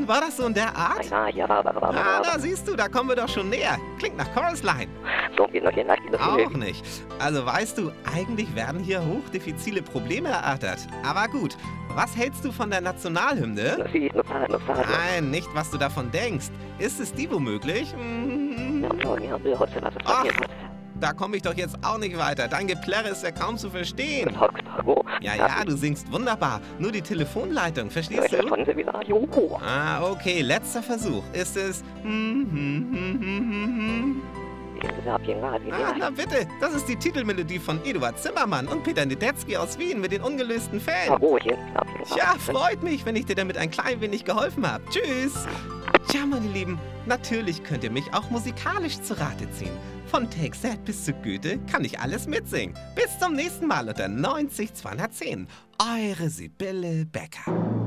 Song? War das so in der Art? Ah, da siehst du, da kommen wir doch schon näher. Klingt nach Chorus Line. Auch nicht. Also weißt du, eigentlich werden hier hochdifizile Probleme erörtert. Aber gut, was hältst du von der Nationalhymne? Nein, nicht, was du davon denkst. Ist es die womöglich? Ach, da komme ich doch jetzt auch nicht weiter. Dein Geplärre ist ja kaum zu verstehen. Ja, du singst wunderbar. Nur die Telefonleitung, verstehst du? Ah, okay, letzter Versuch. Ist es... Ah, na bitte, das ist die Titelmelodie von Eduard Zimmermann und Peter Nedetzky aus Wien mit den ungelösten Fällen. Ja, freut mich, wenn ich dir damit ein klein wenig geholfen habe. Tschüss. Tja, meine Lieben, natürlich könnt ihr mich auch musikalisch zu Rate ziehen. Von Take That bis zu Goethe kann ich alles mitsingen. Bis zum nächsten Mal unter 90 210. Eure Sibylle Becker.